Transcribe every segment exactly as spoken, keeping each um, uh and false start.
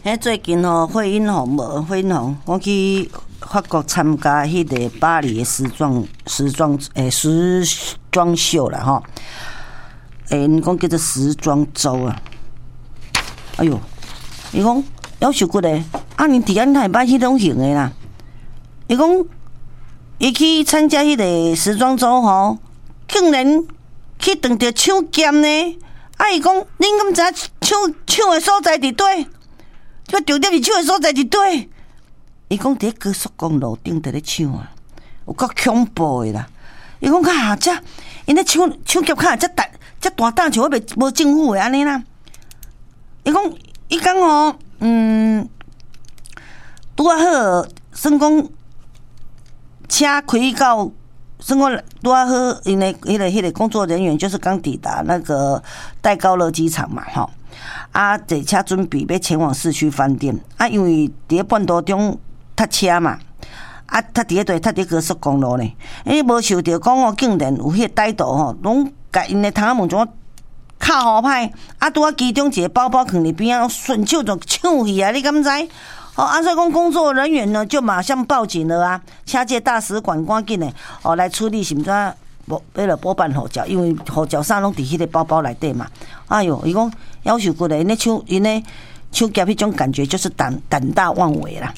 迄最近吼，惠英红无惠英红，我去法国参加迄个巴黎的时装时装诶、欸、时装秀啦吼。诶、欸，你讲叫做时装周啊？哎哟，伊讲夭寿骨咧，啊，你伫安台捌迄种型的啦。伊讲伊去参加迄个时装周吼，竟然去撞着抢剑呢！啊，伊讲恁敢知抢抢的所在伫倒？就重点是抢的所在伫倒？伊讲伫高速公路顶伫咧抢啊，有够恐怖的啦！伊讲卡遮，因咧抢抢劫卡遮大遮大胆，像我袂无政府的安尼啦。伊讲伊讲吼，嗯，拄啊好，算讲车开到。算讲拄啊好，因为迄个迄个工作人员就是刚抵达那个戴高乐机场嘛，吼啊，坐车准备要前往市区饭店啊，因为伫咧半途中塞车嘛，啊，塞伫咧对塞伫高速公路呢，伊无想到讲哦，竟然有迄个歹徒吼，拢甲因的窗仔门怎敲好歹，啊，拄啊其中一个包包放伫边啊，顺手就抢去啊，你敢知？哦，啊，所以讲工作人员呢就马上报警了啊，请这大使馆赶紧的哦来处理，是毋知无为了补办护照，因为护照衫拢伫迄个包包内底嘛。哎哟，伊讲夭寿骨咧，因咧抢因咧抢劫迄种感觉就是胆胆大妄为啦。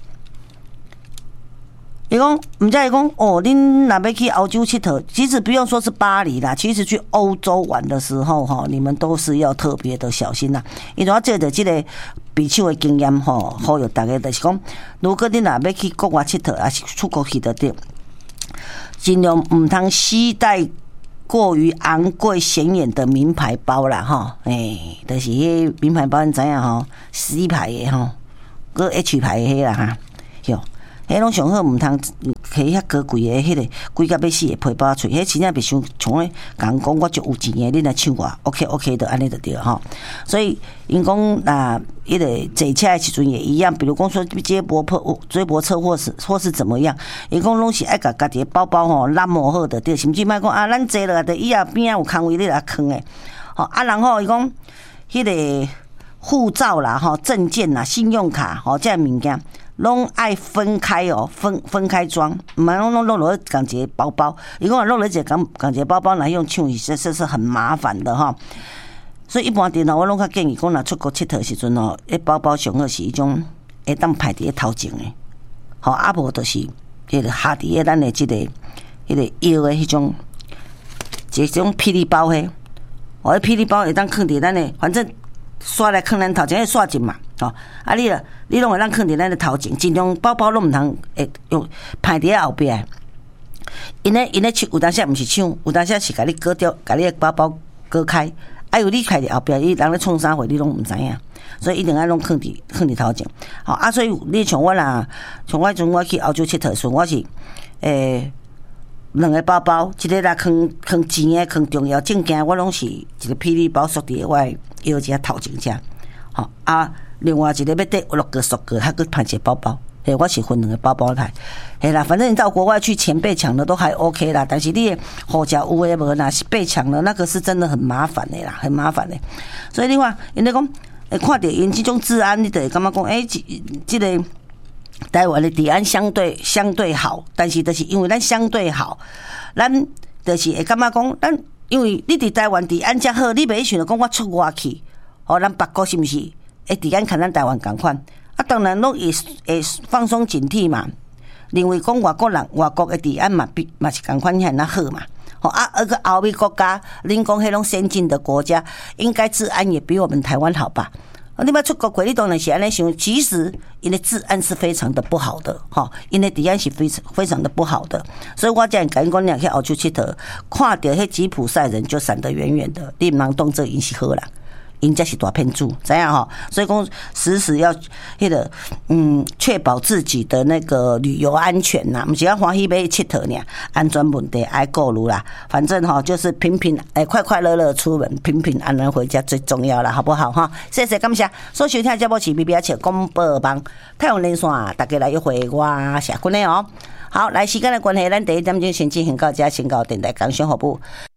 伊讲，毋知伊讲哦，恁若要去欧洲佚佗，其实不用说是巴黎啦，其实去欧洲玩的时候哈，你们都是要特别的小心啦。因为我借着这个比手的经验吼，呼吁大家就是讲，如果恁若要去国外佚佗，还是出国去的对，尽量唔通携带过于昂贵显眼的名牌包啦吼，诶、欸，就是迄名牌包，你知影吼 ，C 牌的吼，个 H 牌的迄啦哈，哟。迄拢上好，毋通摕遐高贵的迄个贵甲要死的皮包出，迄真正别想像咧，讲讲我足有钱的，你来抢我 ，OK OK 的，安尼就对吼。所以因讲那迄个坐车的时阵也一样，比如讲说接驳破追驳车或是或是怎么样，因讲拢是爱甲家己的包包吼揽磨好的对，甚至莫讲啊，咱坐落就伊啊边啊有空位你来囥诶，吼啊，然后伊讲迄个护照啦、吼证件啦、信用卡吼这物件。拢爱分开哦，分分开装，唔系拢拢落落共一个包包。伊讲落落一个共共一个包包来用抢，这这是很麻烦的哈。所以一般电脑我拢较建议讲，若出国佚佗时阵哦，迄包包上好是迄种会当排伫咧头前的，吼啊无就是迄个下伫咧咱的即、这个迄、那个腰的迄种，一种霹雳包嘿，哦，霹雳包会当放伫咱的，反正。刷来放咱头前，刷紧嘛，吼、哦！啊你了，你拢会咱放伫咱的头前，尽量包包拢毋通会用排伫后壁。因咧因咧抢，有当时毋是抢，有当时是甲你割掉，甲你的包包割开。啊，有你排伫后壁，伊人咧创啥货，你拢毋知影，所以一定要拢放伫放伫头前。好啊，所以你像我啦，像我阵我去欧洲佚佗时，我是诶。两个包包，一个来放放钱的，放重要证件，我拢是一个霹雳包，缩伫我腰只头前只，吼啊，另外一个要缀六个锁个，还佫派一个包包，嘿，我是分两个包包派，嘿啦，反正你到国外去，钱被抢了都还 OK 啦，但是你的护照有诶无，若是被抢了，那个是真的很麻烦的啦，很麻烦的。所以你看，因咧讲，诶，看到因这种治安，你就会感觉讲，诶、欸，这这个。台湾的治安相对相对好，但是就是因为咱相对好，咱就是会感觉讲，咱因为你伫台湾治安遮好，你袂想着讲我出外去，哦，咱别国是毋是会治安跟咱台湾同款？啊，当然拢会会放松警惕嘛，认为讲外国人外国的治安嘛比嘛是同款遐那好嘛。哦啊，而个欧美国家，恁讲迄种先进的国家，应该治安也比我们台湾好吧？你要出国过，你当然是安尼想。其实，因为治安是非常的不好的，哈，因为治安是非常非常的不好的，所以我才敢讲，你去澳洲佚佗，看到迄吉普赛人就闪得远远的，你唔通当做因是好人。因才是大骗子，怎样哈？所以讲时时要迄个嗯，确保自己的那个旅游安全呐，不是要欢喜要去佚佗呢，安全问题爱顾虑啦。反正哈，就是平平哎，快快乐乐出门，平平安安回家最重要了，好不好哈？谢谢，感谢所收听节目是 B B H 广播帮太阳连线，大家来约会我下群的哦。好，来时间的关系，咱第一点钟先进行到这，先到电台工商服务。